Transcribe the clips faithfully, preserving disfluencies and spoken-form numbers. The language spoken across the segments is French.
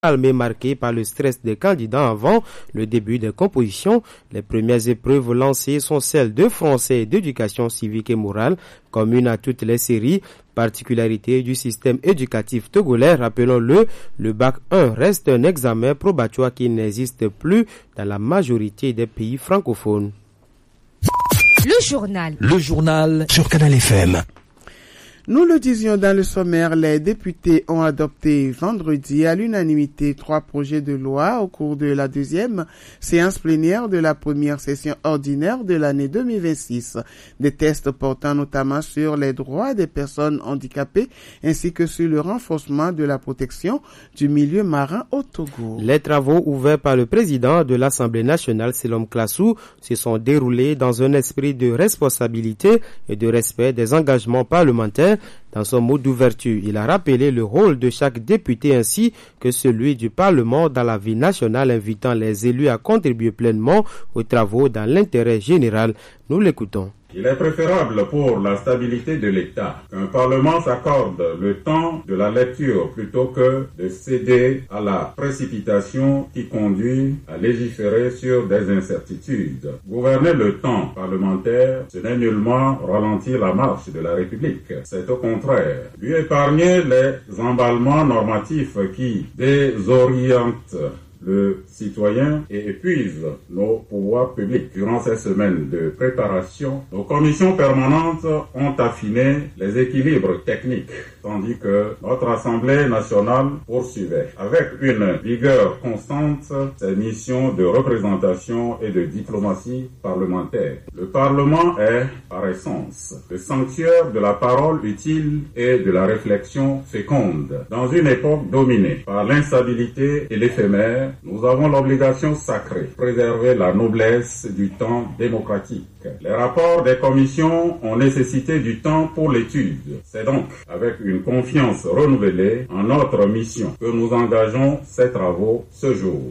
mais marqué par le stress des candidats avant le début des compositions. Les premières épreuves lancées sont celles de français et d'éducation civique et morale, communes à toutes les séries. Particularité du système éducatif togolais, rappelons-le, le bac un reste un examen probatoire qui n'existe plus dans la majorité des pays francophones. Le journal. Le journal sur Canal F M. Nous le disions dans le sommaire, les députés ont adopté vendredi à l'unanimité trois projets de loi au cours de la deuxième séance plénière de la première session ordinaire de l'année deux mille vingt-six. Des tests portant notamment sur les droits des personnes handicapées ainsi que sur le renforcement de la protection du milieu marin au Togo. Les travaux ouverts par le président de l'Assemblée nationale, Selom Klassou, se sont déroulés dans un esprit de responsabilité et de respect des engagements parlementaires. Dans son mot d'ouverture, il a rappelé le rôle de chaque député ainsi que celui du Parlement dans la vie nationale, invitant les élus à contribuer pleinement aux travaux dans l'intérêt général. Nous l'écoutons. Il est préférable pour la stabilité de l'État qu'un Parlement s'accorde le temps de la lecture plutôt que de céder à la précipitation qui conduit à légiférer sur des incertitudes. Gouverner le temps parlementaire, ce n'est nullement ralentir la marche de la République. C'est au contraire lui épargner les emballements normatifs qui désorientent le citoyen et épuise nos pouvoirs publics. Durant ces semaines de préparation, nos commissions permanentes ont affiné les équilibres techniques, tandis que notre Assemblée nationale poursuivait avec une vigueur constante ses missions de représentation et de diplomatie parlementaire. Le Parlement est, par essence, le sanctuaire de la parole utile et de la réflexion féconde. Dans une époque dominée par l'instabilité et l'éphémère, nous avons l'obligation sacrée de préserver la noblesse du temps démocratique. Les rapports des commissions ont nécessité du temps pour l'étude. C'est donc avec une confiance renouvelée en notre mission que nous engageons ces travaux ce jour.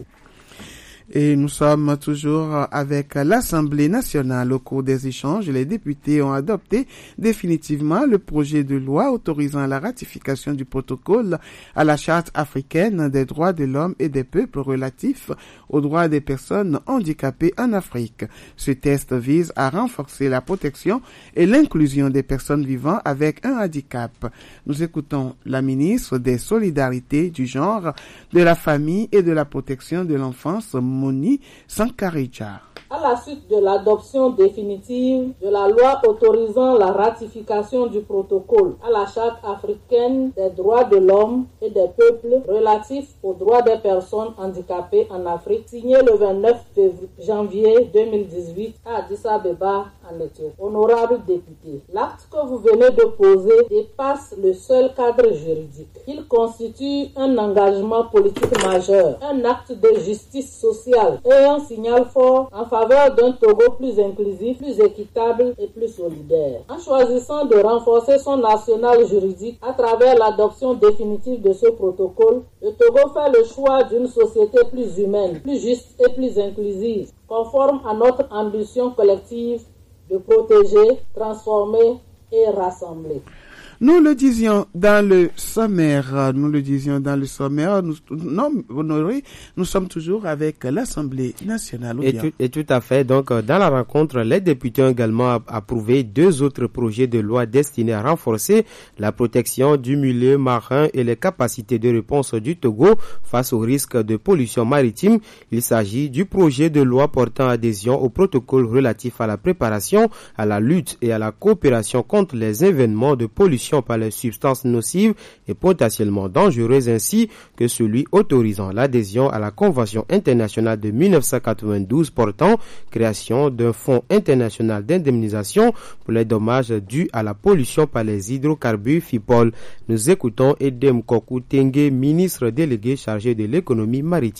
Et nous sommes toujours avec l'Assemblée nationale. Au cours des échanges, les députés ont adopté définitivement le projet de loi autorisant la ratification du protocole à la Charte africaine des droits de l'homme et des peuples relatifs aux droits des personnes handicapées en Afrique. Ce texte vise à renforcer la protection et l'inclusion des personnes vivant avec un handicap. Nous écoutons la ministre des Solidarités, du Genre, de la Famille et de la Protection de l'Enfance, Moni Sankarija. À la suite de l'adoption définitive de la loi autorisant la ratification du protocole à la Charte africaine des droits de l'homme et des peuples relatifs aux droits des personnes handicapées en Afrique, signée le vingt-neuf janvier deux mille dix-huit à Addis Abeba en Éthiopie. Honorables députés, l'acte que vous venez de poser dépasse le seul cadre juridique. Il constitue un engagement politique majeur, un acte de justice sociale et un signal fort en faveur d'un Togo plus inclusif, plus équitable et plus solidaire. En choisissant de renforcer son arsenal juridique à travers l'adoption définitive de ce protocole, le Togo fait le choix d'une société plus humaine, plus juste et plus inclusive, conforme à notre ambition collective de protéger, transformer et rassembler. Nous le disions dans le sommaire, nous le disions dans le sommaire, nous, non, honoré, nous sommes toujours avec l'Assemblée nationale. Et tout, et tout à fait. Donc, dans la rencontre, les députés ont également approuvé deux autres projets de loi destinés à renforcer la protection du milieu marin et les capacités de réponse du Togo face aux risques de pollution maritime. Il s'agit du projet de loi portant adhésion au protocole relatif à la préparation, à la lutte et à la coopération contre les événements de pollution par les substances nocives et potentiellement dangereuses, ainsi que celui autorisant l'adhésion à la Convention internationale de mille neuf cent quatre-vingt-douze portant création d'un fonds international d'indemnisation pour les dommages dus à la pollution par les hydrocarbures FIPOL. Nous écoutons Edem Kokou Tengue, ministre délégué chargé de l'économie maritime.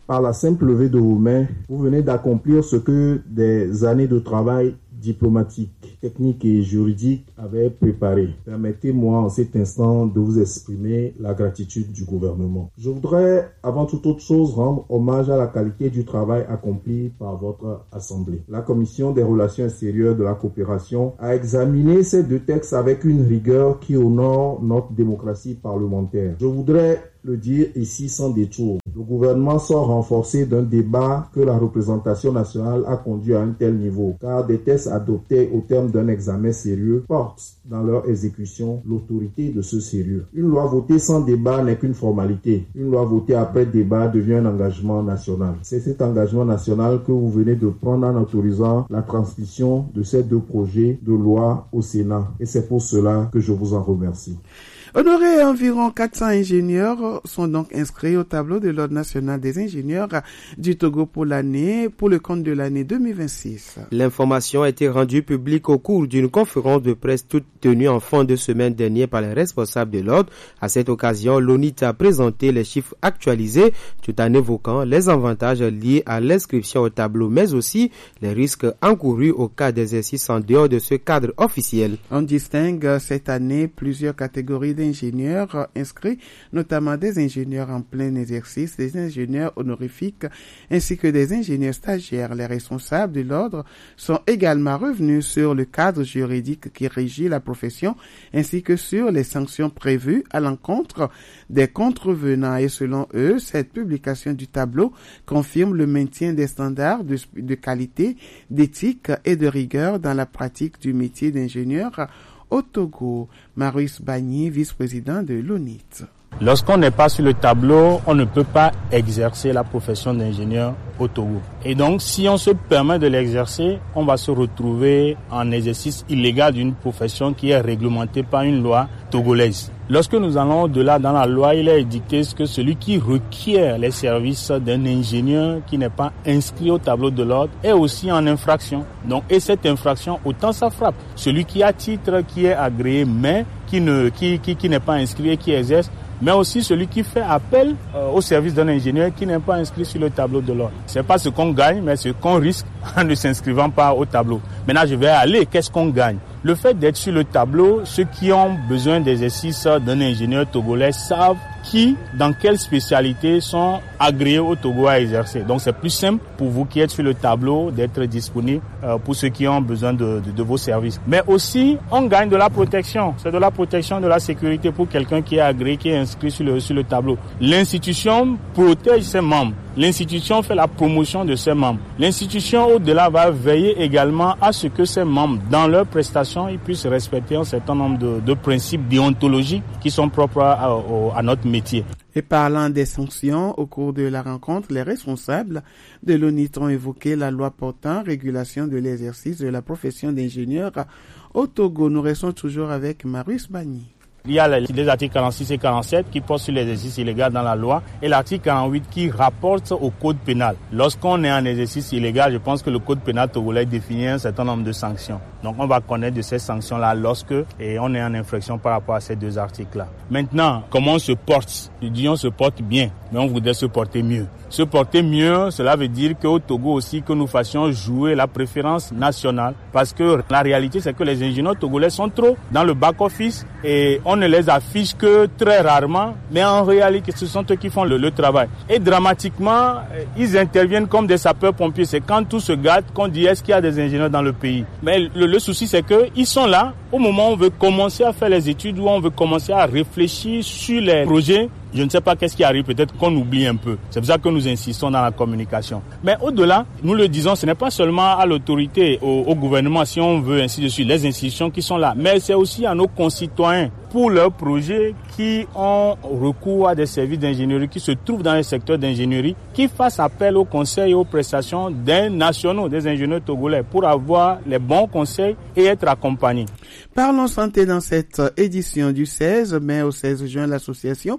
par la simple levée de vos mains, vous venez d'accomplir ce que des années de travail diplomatique, technique et juridique avaient préparé. Permettez-moi en cet instant de vous exprimer la gratitude du gouvernement. Je voudrais avant toute autre chose rendre hommage à la qualité du travail accompli par votre Assemblée. La Commission des relations extérieures de la coopération a examiné ces deux textes avec une rigueur qui honore notre démocratie parlementaire. Je voudrais le dire ici sans détour. Le gouvernement sort renforcé d'un débat que la représentation nationale a conduit à un tel niveau, car des tests adoptés au terme d'un examen sérieux portent dans leur exécution l'autorité de ce sérieux. Une loi votée sans débat n'est qu'une formalité. Une loi votée après débat devient un engagement national. C'est cet engagement national que vous venez de prendre en autorisant la transmission de ces deux projets de loi au Sénat. Et c'est pour cela que je vous en remercie. Honoré, environ quatre cents ingénieurs sont donc inscrits au tableau de l'Ordre national des ingénieurs du Togo pour l'année, pour le compte de l'année deux mille vingt-six. L'information a été rendue publique au cours d'une conférence de presse toute tenue en fin de semaine dernière par les responsables de l'Ordre. À cette occasion, l'O N I T a présenté les chiffres actualisés tout en évoquant les avantages liés à l'inscription au tableau, mais aussi les risques encourus au cas d'exercice en dehors de ce cadre officiel. On distingue cette année plusieurs catégories d'ingénieurs inscrits, notamment des ingénieurs en plein exercice, des ingénieurs honorifiques, ainsi que des ingénieurs stagiaires. Les responsables de l'ordre sont également revenus sur le cadre juridique qui régit la profession, ainsi que sur les sanctions prévues à l'encontre des contrevenants. Et selon eux, cette publication du tableau confirme le maintien des standards de, de qualité, d'éthique et de rigueur dans la pratique du métier d'ingénieur au Togo. Marius Bagny, vice-président de l'O N I T. Lorsqu'on n'est pas sur le tableau, on ne peut pas exercer la profession d'ingénieur au Togo. Et donc, si on se permet de l'exercer, on va se retrouver en exercice illégal d'une profession qui est réglementée par une loi togolaise. Lorsque nous allons au-delà dans la loi, il est indiqué que celui qui requiert les services d'un ingénieur qui n'est pas inscrit au tableau de l'ordre est aussi en infraction. Donc, et cette infraction, autant ça frappe celui qui a titre, qui est agréé, mais qui ne, qui, qui, qui n'est pas inscrit et qui exerce, mais aussi celui qui fait appel euh, au service d'un ingénieur qui n'est pas inscrit sur le tableau de l'ordre. C'est pas ce qu'on gagne, mais ce qu'on risque en ne s'inscrivant pas au tableau. Maintenant, je vais aller, qu'est-ce qu'on gagne? Le fait d'être sur le tableau, ceux qui ont besoin d'exercice d'un ingénieur togolais savent qui, dans quelle spécialité sont agréés au Togo à exercer. Donc c'est plus simple pour vous qui êtes sur le tableau d'être disponible euh, pour ceux qui ont besoin de, de, de vos services. Mais aussi, on gagne de la protection. C'est de la protection, de la sécurité pour quelqu'un qui est agréé, qui est inscrit sur le, sur le tableau. L'institution protège ses membres. L'institution fait la promotion de ses membres. L'institution, au-delà, va veiller également à ce que ses membres, dans leurs prestations, ils puissent respecter un certain nombre de, de principes déontologiques qui sont propres à, à, à notre métier. Et parlant des sanctions, au cours de la rencontre, les responsables de l'O N I T ont évoqué la loi portant régulation de l'exercice de la profession d'ingénieur au Togo. Nous restons toujours avec Marius Bagny. Il y a les articles quarante-six et quarante-sept qui portent sur l'exercice illégal dans la loi et l'article quarante-huit qui rapporte au code pénal. Lorsqu'on est en exercice illégal, je pense que le code pénal togolais définit un certain nombre de sanctions. Donc on va connaître de ces sanctions-là lorsque et on est en infraction par rapport à ces deux articles-là. Maintenant, comment on se porte? Je dis on se porte bien, mais on voudrait se porter mieux. Se porter mieux, cela veut dire qu'au Togo aussi, que nous fassions jouer la préférence nationale. Parce que la réalité, c'est que les ingénieurs togolais sont trop dans le back-office et on ne les affiche que très rarement. Mais en réalité, ce sont eux qui font le, le travail. Et dramatiquement, ils interviennent comme des sapeurs-pompiers. C'est quand tout se gâte qu'on dit est-ce qu'il y a des ingénieurs dans le pays. Mais le, le souci, c'est qu'ils sont là au moment où on veut commencer à faire les études, où on veut commencer à réfléchir sur les projets. Je ne sais pas qu'est-ce qui arrive, peut-être qu'on oublie un peu. C'est pour ça que nous insistons dans la communication. Mais au-delà, nous le disons, ce n'est pas seulement à l'autorité, au, au gouvernement, si on veut, ainsi de suite, les institutions qui sont là, mais c'est aussi à nos concitoyens pour leurs projets qui ont recours à des services d'ingénierie, qui se trouvent dans le secteur d'ingénierie, qui fassent appel aux conseils et aux prestations des nationaux, des ingénieurs togolais, pour avoir les bons conseils et être accompagnés. Parlons santé dans cette édition du seize mai au seize juin, l'association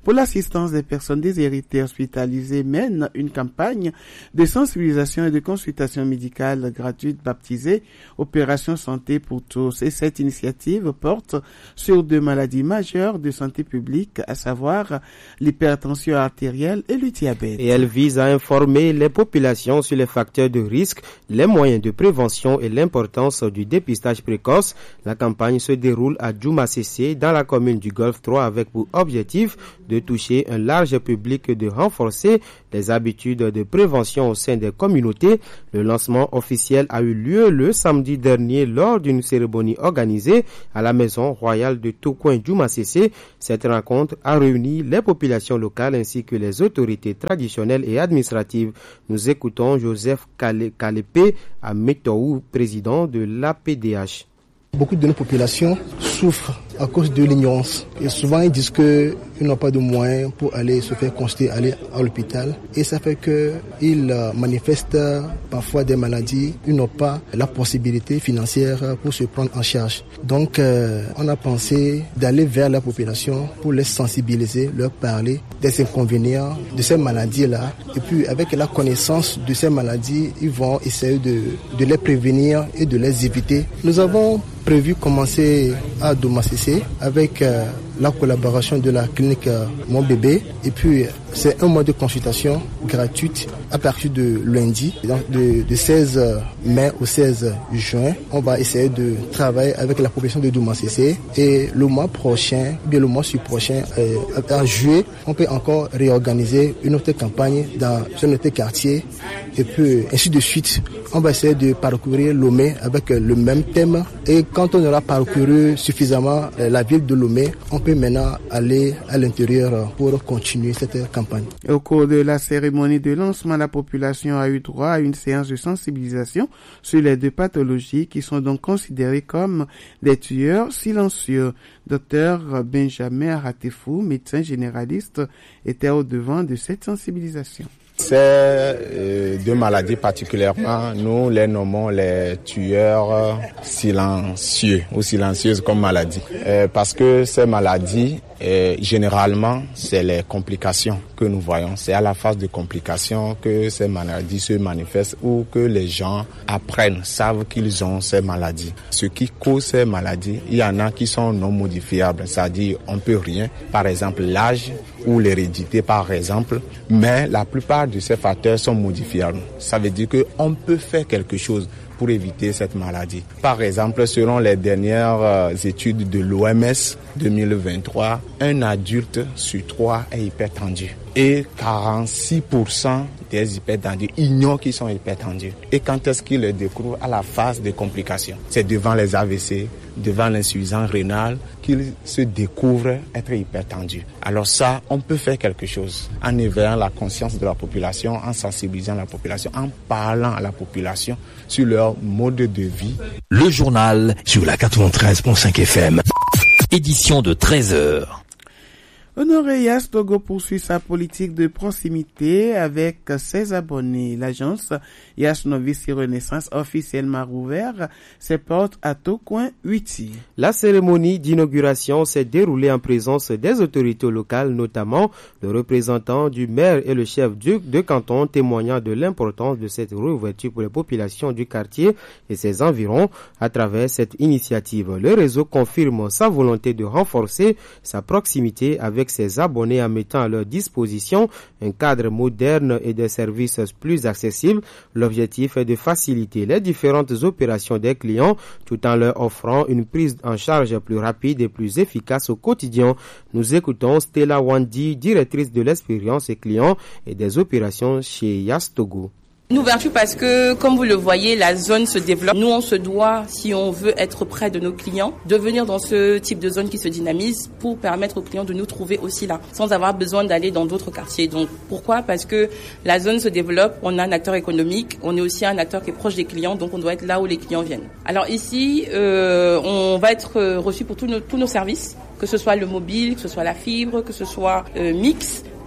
pour l'assistance des personnes déshéritées hospitalisées mène une campagne de sensibilisation et de consultation médicale gratuite baptisée Opération Santé pour tous. Et cette initiative porte sur deux maladies majeures de santé publique, à savoir l'hypertension artérielle et le diabète. Et elle vise à informer les populations sur les facteurs de risque, les moyens de prévention et l'importance du dépistage précoce. La campagne se déroule à Djouma Sessé, dans la commune du Golfe trois, avec pour objectif de toucher un large public et de renforcer les habitudes de prévention au sein des communautés. Le lancement officiel a eu lieu le samedi dernier lors d'une cérémonie organisée à la maison royale de Tokoin Djouma Sessé. Cette rencontre a réuni les populations locales ainsi que les autorités traditionnelles et administratives. Nous écoutons Joseph Kalépé à Métou, président de l'A P D H. Beaucoup de nos populations souffrent à cause de l'ignorance. Et souvent, ils disent qu'ils n'ont pas de moyens pour aller se faire constater, aller à l'hôpital. Et ça fait qu'ils manifestent parfois des maladies. Ils n'ont pas la possibilité financière pour se prendre en charge. Donc, euh, on a pensé d'aller vers la population pour les sensibiliser, leur parler des inconvénients de ces maladies-là. Et puis, avec la connaissance de ces maladies, ils vont essayer de, de les prévenir et de les éviter. Nous avons prévu commencer à Djouma Sessé avec euh, la collaboration de la clinique euh, Mon Bébé. Et puis, c'est un mois de consultation gratuite à partir de lundi, donc de, de seize mai au seize juin. On va essayer de travailler avec la population de Djouma Sessé. Et le mois prochain, bien le mois suivant prochain, euh, en juillet, on peut encore réorganiser une autre campagne dans un autre quartier. Et puis, ainsi de suite. On va essayer de parcourir Lomé avec le même thème. Et quand on aura parcouru suffisamment la ville de Lomé, on peut maintenant aller à l'intérieur pour continuer cette campagne. Au cours de la cérémonie de lancement, la population a eu droit à une séance de sensibilisation sur les deux pathologies qui sont donc considérées comme des tueurs silencieux. Docteur Benjamin Aratefou, médecin généraliste, était au devant de cette sensibilisation. Ces euh, deux maladies particulièrement, nous les nommons les tueurs silencieux ou silencieuses comme maladie. Euh, parce que ces maladies, euh, généralement, c'est les complications que nous voyons. C'est à la phase de complications que ces maladies se manifestent ou que les gens apprennent, savent qu'ils ont ces maladies. Ce qui cause ces maladies, il y en a qui sont non modifiables, c'est-à-dire on peut rien. Par exemple, l'âge ou l'hérédité, par exemple. Mais la plupart de ces facteurs sont modifiables. Ça veut dire qu'on peut faire quelque chose pour éviter cette maladie. Par exemple, selon les dernières études de l'O M S deux mille vingt-trois, un adulte sur trois est hypertendu. Et quarante-six pour cent des hypertendus ignorent qu'ils sont hypertendus. Et quand est-ce qu'ils le découvrent? À la phase de complications. C'est devant les A V C, devant l'insuffisance rénale, qu'ils se découvrent être hypertendus. Alors ça, on peut faire quelque chose en éveillant la conscience de la population, en sensibilisant la population, en parlant à la population sur leur mode de vie. Le journal sur la quatre-vingt-treize virgule cinq F M. Édition de treize heures. Honoré Yas Togo poursuit sa politique de proximité avec ses abonnés. L'agence Yas Novice Renaissance officiellement rouvert ses portes à Tokoin Huiti. La cérémonie d'inauguration s'est déroulée en présence des autorités locales, notamment le représentant du maire et le chef duc de canton, témoignant de l'importance de cette réouverture pour les populations du quartier et ses environs à travers cette initiative. Le réseau confirme sa volonté de renforcer sa proximité avec ses abonnés en mettant à leur disposition un cadre moderne et des services plus accessibles. L'objectif est de faciliter les différentes opérations des clients tout en leur offrant une prise en charge plus rapide et plus efficace au quotidien. Nous écoutons Stella Wandi, directrice de l'expérience et clients et des opérations chez Yas Togo. Une ouverture parce que, comme vous le voyez, la zone se développe. Nous, on se doit, si on veut être près de nos clients, de venir dans ce type de zone qui se dynamise pour permettre aux clients de nous trouver aussi là, sans avoir besoin d'aller dans d'autres quartiers. Donc, pourquoi? Parce que la zone se développe, on a un acteur économique, on est aussi un acteur qui est proche des clients, donc on doit être là où les clients viennent. Alors ici, euh, on va être reçu pour tous nos, tous nos services, que ce soit le mobile, que ce soit la fibre, que ce soit euh, mix,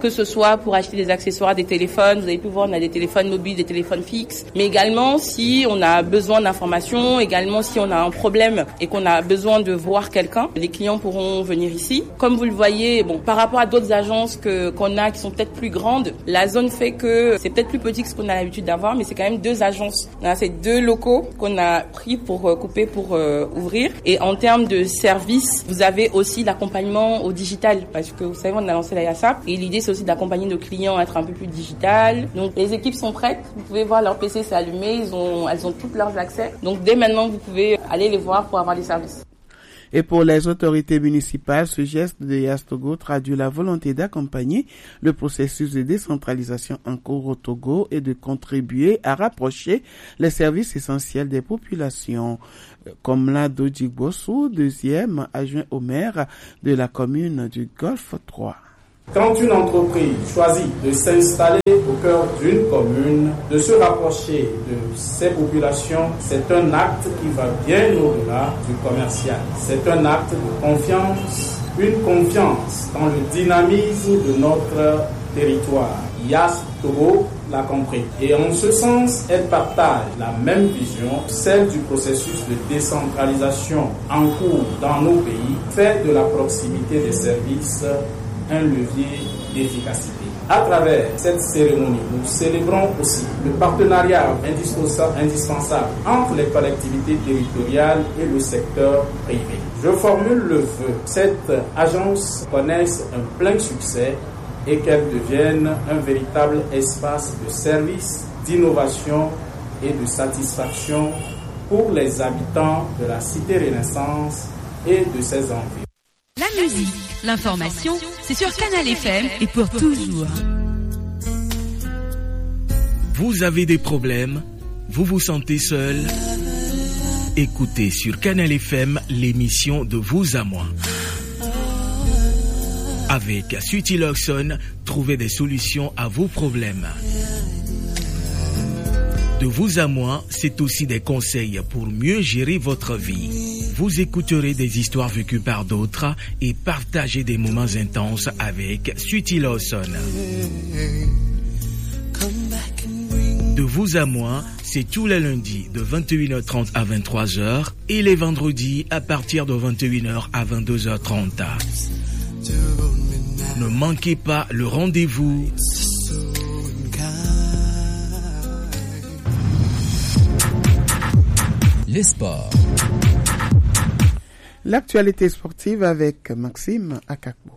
que ce soit pour acheter des accessoires, des téléphones. Vous avez pu voir, on a des téléphones mobiles, des téléphones fixes. Mais également, si on a besoin d'informations, également si on a un problème et qu'on a besoin de voir quelqu'un, les clients pourront venir ici. Comme vous le voyez, bon, par rapport à d'autres agences que qu'on a qui sont peut-être plus grandes, la zone fait que c'est peut-être plus petit que ce qu'on a l'habitude d'avoir, mais c'est quand même deux agences. On a ces deux locaux qu'on a pris pour euh, couper pour euh, ouvrir. Et en termes de services, vous avez aussi l'accompagnement au digital, parce que vous savez, on a lancé la YASAP et l'idée c'est aussi d'accompagner nos clients à être un peu plus digital. Donc les équipes sont prêtes. Vous pouvez voir leur P C s'est allumé, ils ont, elles ont tous leurs accès. Donc dès maintenant, vous pouvez aller les voir pour avoir des services. Et pour les autorités municipales, ce geste de Yas Togo traduit la volonté d'accompagner le processus de décentralisation en cours au Togo et de contribuer à rapprocher les services essentiels des populations. Comme l'a Doji Bossou, deuxième adjoint au maire de la commune du Golfe trois. Quand une entreprise choisit de s'installer au cœur d'une commune, de se rapprocher de ses populations, c'est un acte qui va bien au-delà du commercial. C'est un acte de confiance, une confiance dans le dynamisme de notre territoire. Yas Togo l'a compris. Et en ce sens, elle partage la même vision, celle du processus de décentralisation en cours dans nos pays, fait de la proximité des services un levier d'efficacité. À travers cette cérémonie, nous célébrons aussi le partenariat indispensable entre les collectivités territoriales et le secteur privé. Je formule le vœu que cette agence connaisse un plein succès et qu'elle devienne un véritable espace de service, d'innovation et de satisfaction pour les habitants de la cité Renaissance et de ses environs. La musique, l'information, c'est sur Canal F M et pour toujours. Vous avez des problèmes? Vous vous sentez seul? Écoutez sur Canal F M l'émission De vous à moi. Avec Sweetie Lawson, trouvez des solutions à vos problèmes. De vous à moi, c'est aussi des conseils pour mieux gérer votre vie. Vous écouterez des histoires vécues par d'autres et partagez des moments intenses avec Sweetie Lawson. De vous à moi, c'est tous les lundis de vingt et une heures trente à vingt-trois heures et les vendredis à partir de vingt et une heures à vingt-deux heures trente. Ne manquez pas le rendez-vous. Les sports. L'actualité sportive avec Maxime Akakbo.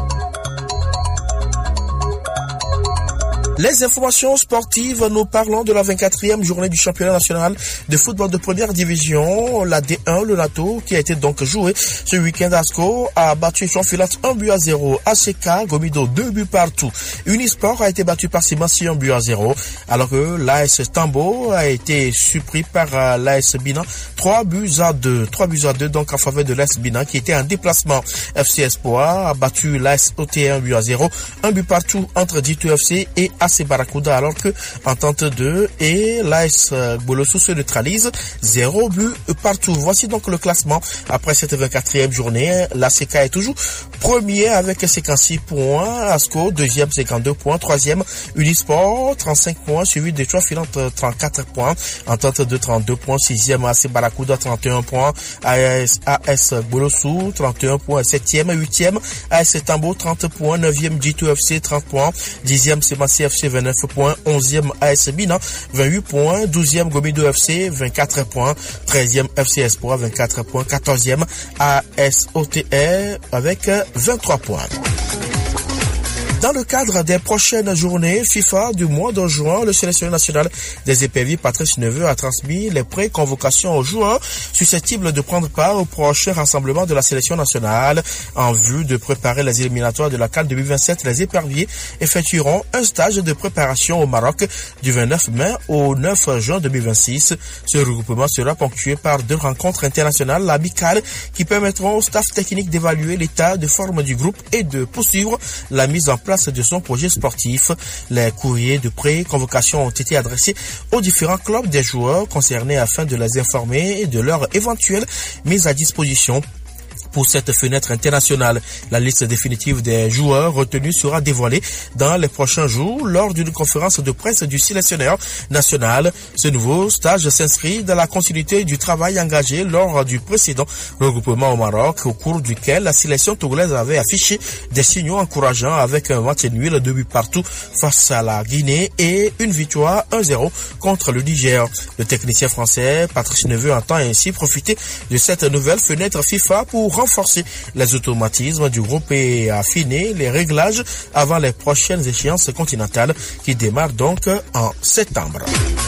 Les informations sportives, nous parlons de la vingt-quatrième journée du championnat national de football de première division, la D un, le Nato, qui a été donc joué ce week-end. Asco a battu Chonfilat un but à zéro. A C K, Gomido, deux buts partout. Unisport a été battu par Simansi un but à zéro, alors que l'A S Tambo a été surpris par l'A S Bina, trois buts à deux. trois buts à deux, donc en faveur de l'A S Bina, qui était en déplacement. F C Espoir a battu l'A S O T un but à zéro. Un but partout entre Dito F C et A C Barracuda, alors que Entente deux et l'A S Bolossou se neutralisent, zéro but partout. Voici donc le classement après cette vingt-quatrième journée. L'A C K est toujours premier avec cinquante-six points, Asco deuxième cinquante-deux points, troisième Unisport trente-cinq points, suivi de trois Filante trente-quatre points, Entente deux trente-deux points, sixième A C Barracuda trente et un points, A S Bolossou trente et un points, septième, huitième A S Tambo trente points, neuvième Dito F C trente points, dixième Semassi F C vingt-neuf points, onzième A S Bina vingt-huit points, douzième Gomido F C vingt-quatre points, treizième F C Espoir vingt-quatre points, quatorzième A S O T R avec vingt-trois points. Dans le cadre des prochaines journées FIFA du mois de juin, le sélectionneur national des éperviers Patrice Neveu a transmis les pré-convocations aux joueurs susceptibles de prendre part au prochain rassemblement de la sélection nationale. En vue de préparer les éliminatoires de la CAN deux mille vingt-sept, les éperviers effectueront un stage de préparation au Maroc du vingt-neuf mai au neuf juin deux mille vingt-six. Ce regroupement sera ponctué par deux rencontres internationales amicales qui permettront au staff technique d'évaluer l'état de forme du groupe et de poursuivre la mise en place de son projet sportif. Les courriers de pré-convocation ont été adressés aux différents clubs des joueurs concernés afin de les informer de leur éventuelle mise à disposition pour cette fenêtre internationale. La liste définitive des joueurs retenus sera dévoilée dans les prochains jours lors d'une conférence de presse du sélectionneur national. Ce nouveau stage s'inscrit dans la continuité du travail engagé lors du précédent regroupement au Maroc, au cours duquel la sélection togolaise avait affiché des signaux encourageants avec un match nul de but partout face à la Guinée et une victoire un zéro contre le Niger. Le technicien français Patrice Neveu entend ainsi profiter de cette nouvelle fenêtre FIFA pour renforcer les automatismes du groupe et affiner les réglages avant les prochaines échéances continentales qui démarrent donc en septembre.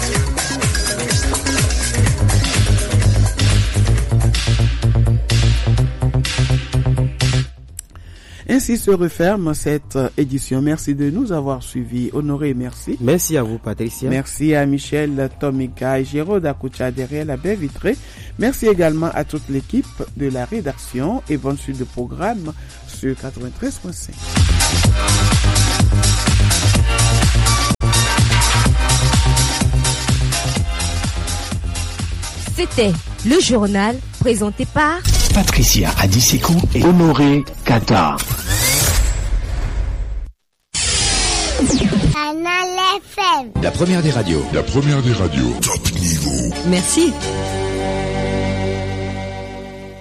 Ainsi se referme cette édition. Merci de nous avoir suivis. Honoré, merci. Merci à vous, Patricia. Merci à Michel, Tomika et Géraud Akoucha derrière la baie vitrée. Merci également à toute l'équipe de la rédaction et bonne suite de programme sur quatre-vingt-treize point cinq. C'était le journal présenté par Patricia Adiseko et Honoré Kata. Canal F M. La première des radios. La première des radios. Top niveau. Merci.